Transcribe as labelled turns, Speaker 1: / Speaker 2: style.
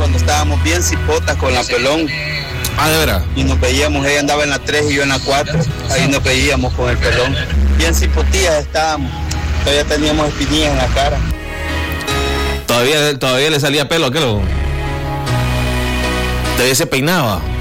Speaker 1: cuando estábamos bien cipotas con la pelón.
Speaker 2: Ah, de veras.
Speaker 1: Y nos veíamos, ella andaba en la 3 y yo en la 4. Ahí nos veíamos con el pelón. Bien cipotillas estábamos. Todavía teníamos espinillas en la cara.
Speaker 2: Todavía le salía pelo a aquel. Todavía se peinaba.